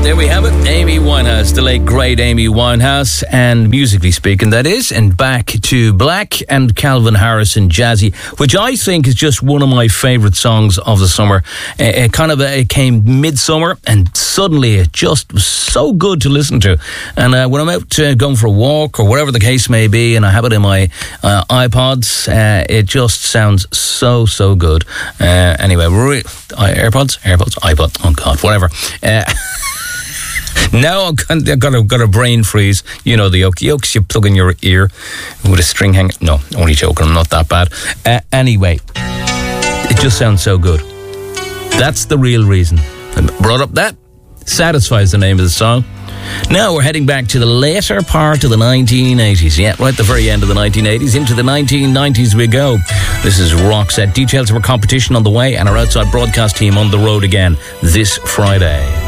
There we have it, Amy Winehouse, the late great Amy Winehouse, and musically speaking, that is, and Back to Black and Calvin Harris and Jazzy, which I think is just one of my favourite songs of the summer. It came midsummer, and suddenly it just was so good to listen to. And when I'm out going for a walk or whatever the case may be, and I have it in my iPods, it just sounds so good. Anyway, AirPods, iPod, oh God, whatever. Now I've got a brain freeze. You know the yokes you plug in your ear with a string hanger. No, only joking, I'm not that bad. Anyway, it just sounds so good. That's the real reason I brought up that. Satisfies the name of the song. Now we're heading back to the later part of the 1980s. Yeah, right at the very end of the 1980s. Into the 1990s we go. This is Roxette. Details of our competition on the way, and our outside broadcast team on the road again this Friday.